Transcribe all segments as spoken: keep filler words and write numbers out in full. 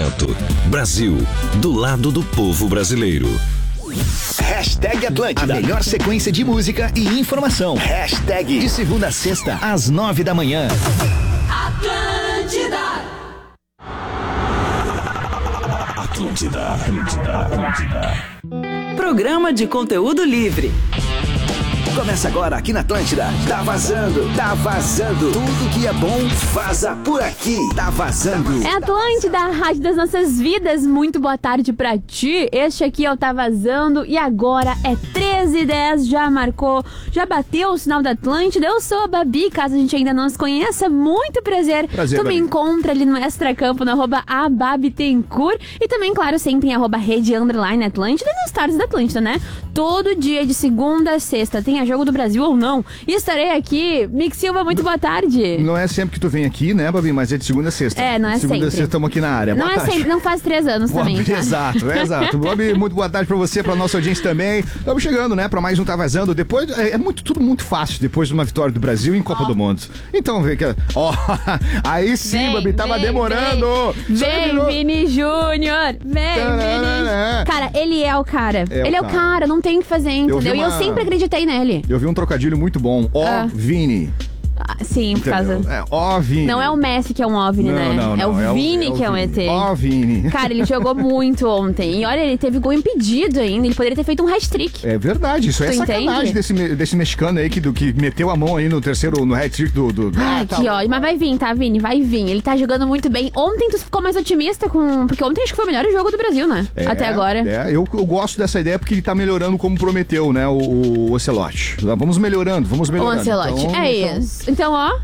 Oferecimento Brasil, do lado do povo brasileiro. Hashtag Atlântida. A melhor sequência de música e informação. Hashtag de segunda a sexta, às nove da manhã. Atlântida. Atlântida, Atlântida, Atlântida. Programa de conteúdo livre. Começa agora aqui na Atlântida. Tá vazando, tá vazando. Tudo que é bom, vaza por aqui. Tá vazando. É Atlântida, a rádio das nossas vidas. Muito boa tarde pra ti. Este aqui é o Tá Vazando. E agora é treze e dez. Já marcou, já bateu o sinal da Atlântida. Eu sou a Babi, caso a gente ainda não se conheça. Muito prazer. Prazer, tu Babi. me encontra ali no Extracampo, no arroba ababitencourt. E também, claro, sempre em arroba rede underline Atlântida e nos stories da Atlântida, né? Todo dia de segunda a sexta tem a Jogo do Brasil ou não. E estarei aqui. Mick Silva, muito boa tarde. Não é sempre que tu vem aqui, né, Babi? Mas é de segunda a sexta. É, não é de segunda sempre. a sexta estamos aqui na área. Não boa é tarde. sempre, não faz três anos Boa, também, tá? Exato, é exato. Babi, muito boa tarde pra você, pra nossa audiência também. Estamos chegando, né, pra mais um Tá Vazando. Depois, é, é muito, tudo muito fácil depois de uma vitória do Brasil em Copa oh. do Mundo. Então, vê que... Ó, aí sim, vem, Babi, tava vem, demorando. Vem, vem virou... Vini Júnior. Vem, Vini. Cara, ele é o cara. É ele o é o cara. cara, não tem o que fazer, entendeu? uma... E eu sempre acreditei nele. Eu vi um trocadilho muito bom. Ó, Ah. Vini. Ah, sim, por causa... É, ó, Vini. Não é o Messi que é um OVNI, Não, né? não, é não, o é o- Vini é o que é um Vini. E T. Ó, Vini. Cara, ele jogou muito ontem. E olha, ele teve gol impedido ainda. Ele poderia ter feito um hat-trick. É verdade, isso é Tu sacanagem entende? desse, me- desse mexicano aí que, do, que meteu a mão aí no terceiro, no hat-trick do... do... Ai, Ah, tá. que ódio. Mas vai vir, tá, Vini? Vai vir. Ele tá jogando muito bem. Ontem tu ficou mais otimista com... Porque ontem acho que foi o melhor jogo do Brasil, né? É, Até agora. É, eu, eu gosto dessa ideia porque ele tá melhorando como prometeu, né, o, o Ocelote. Vamos melhorando, vamos O melhorando. Ancelotti. Então, é então- isso. Então, ó...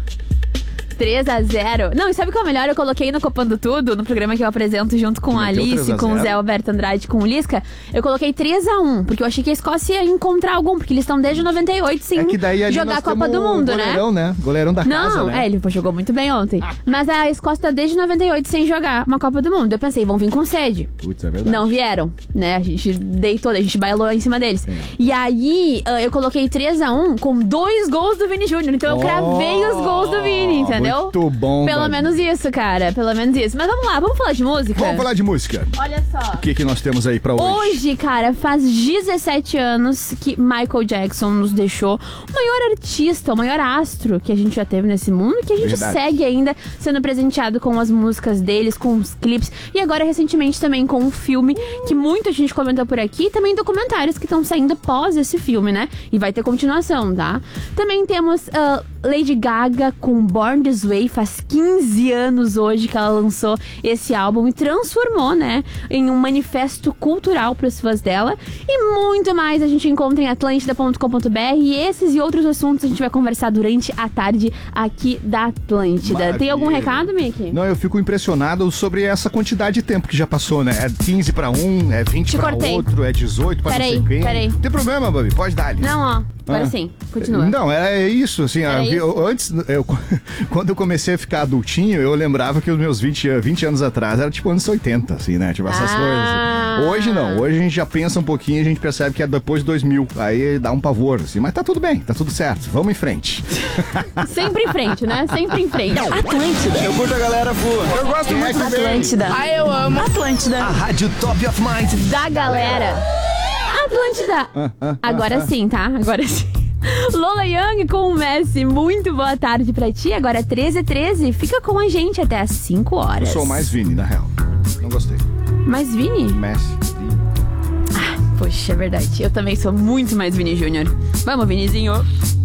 três a zero. Não, e sabe o que é o melhor? Eu coloquei no Copando Tudo, no programa que eu apresento junto com a Meteu Alice, três a com o zero? Zé Alberto Andrade, com o Lisca. Eu coloquei três a um, porque eu achei que a Escócia ia encontrar algum, porque eles estão desde noventa e oito sem É que daí ali jogar nós a Copa temos do o Mundo, né? goleirão, né? Goleirão da casa, Não, né? é, ele jogou muito bem ontem. Mas a Escócia tá desde noventa e oito sem jogar uma Copa do Mundo. Eu pensei, vão vir com sede. Putz, é verdade. Não vieram, né? A gente deitou, a gente bailou em cima deles. E aí, ah, eu coloquei três a um com dois gols do Vini Júnior. Então eu cravei os gols do Vini, entendeu? Muito bom, Pelo Babi. menos isso, cara. Pelo menos isso. Mas vamos lá, vamos falar de música? Vamos falar de música. Olha só. O que, que nós temos aí pra hoje? Hoje, cara, faz dezessete anos que Michael Jackson nos deixou. O maior artista, o maior astro que a gente já teve nesse mundo, que a gente Verdade. segue ainda sendo presenteado com as músicas deles, com os clipes. E agora, recentemente, também com um filme que muita gente comentou por aqui. E também documentários que estão saindo pós esse filme, né? E vai ter continuação, tá? Também temos ah, Lady Gaga com Born This Way. Faz quinze anos hoje que ela lançou esse álbum e transformou, né, em um manifesto cultural para os fãs dela. E muito mais a gente encontra em atlântida ponto com ponto b r. E esses e outros assuntos a gente vai conversar durante a tarde aqui da Atlântida. Maravilha. Tem algum recado, Mickey? Não, eu fico impressionado sobre essa quantidade de tempo que já passou, né? É quinze pra um, é vinte Te pra cortei. outro, é dezoito pra Peraí, não sei quem. peraí. Não tem problema, Babi, pode dar ali. Não, ó. Agora Ah. sim. Continua. Não, é isso, assim, Era eu- isso? antes, eu, quando eu comecei a ficar adultinho, eu lembrava que os meus vinte, vinte anos atrás era tipo anos oitenta, assim, né, tipo essas Ah. coisas. Hoje não, hoje a gente já pensa um pouquinho e a gente percebe que é depois de dois mil, aí dá um pavor, assim, mas tá tudo bem, tá tudo certo, vamos em frente. Sempre em frente, né? Sempre em frente. Atlântida. Eu curto a galera boa. Eu gosto muito Atlântida. Ah, eu amo. Atlântida. A rádio Top of Mind. Da galera. Atlântida. Agora sim, tá? Agora sim. Lola Young com o Messi. Muito boa tarde pra ti. Agora é treze e treze. Fica com a gente até às cinco Eu horas. sou mais Vini, na real. Não gostei. Mas Vini? Messi. Poxa, é verdade. Eu também sou muito mais Vini Júnior. Vamos, Vinizinho.